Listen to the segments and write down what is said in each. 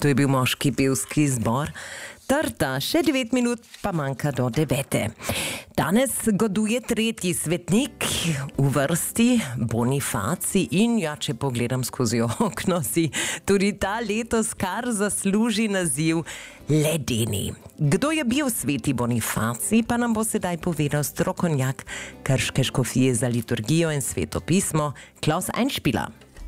To je bil moški pevski zbor. Trta, še 9 minut pa manjka do 9. Danes goduje tretji svetnik v vrsti Bonifacij in če pogledam skozi okno, si tudi ta letos kar zasluži naziv ledeni. Kdo je bil sveti Bonifacij, pa nam bo sedaj povedal strokovnjak Krške škofije za liturgijo in sveto pismo Klaus Einspieler.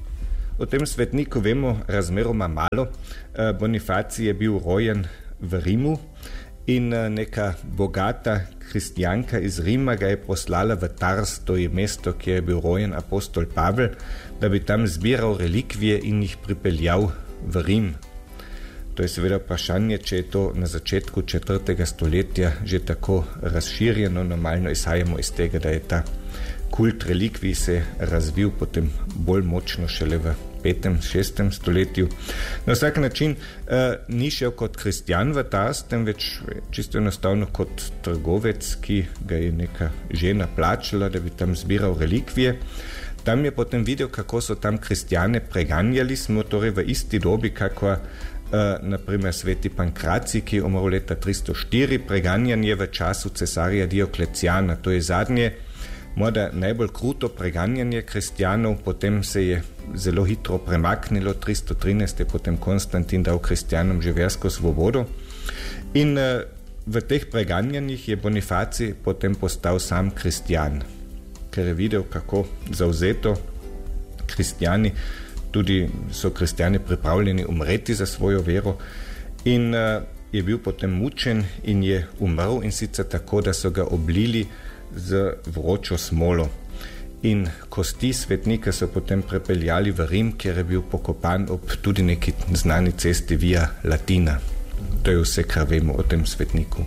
O tem svetniku vemo razmeroma malo. Bonifacij je bil rojen v Rimu in neka bogata kristjanka iz Rima ga je poslala v Tars, to je mesto, kjer je bil rojen apostol Pavel, da bi tam zbiral relikvije in jih pripeljal v Rim. To je seveda vprašanje, če je to na začetku 4. stoletja že tako razširjeno. Normalno izhajamo iz tega, da je ta kult relikvij se razvil potem bolj močno šele v 5. 6. stoletju. Na vsak način ni šel kot kristjan v Tars, temveč čisto enostavno kot trgovec, ki ga je neka žena plačala, da bi tam zbiral relikvije. Tam je potem videl, kako so tam kristjane preganjali. Smo torej v isti dobi, kako naprimer sveti Pankracij, ki je umrl leta 304, preganjanje v času cesarja Dioklecijana. To je zadnje, morda najbolj kruto preganjanje kristjanov, potem se je zelo hitro premaknilo, 313 je potem Konstantin dal kristjanom že versko svobodo. In v teh preganjanjih je Bonifacij potem postal sam kristjan, ker je videl, kako zavzeto kristjani, tudi so kristjani pripravljeni umreti za svojo vero, in je bil potem mučen in je umrl, in sicer tako, da so ga oblili z vročo smolo. In kosti svetnika so potem prepeljali v Rim, kjer je bil pokopan ob tudi neki znani cesti Via Latina. To je vse, kar vemo o tem svetniku.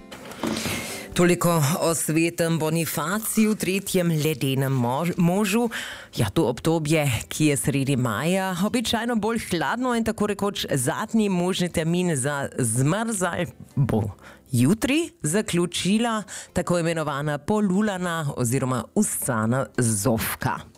Toliko o svetem Bonifaciju, tretjem ledenem možu. Ja, to obdobje, ki je sredi maja, običajno bolj hladno in tako rekoč zadnji možni termin za zmrzal bo jutri zaključila tako imenovana polulana oziroma uscana zofka.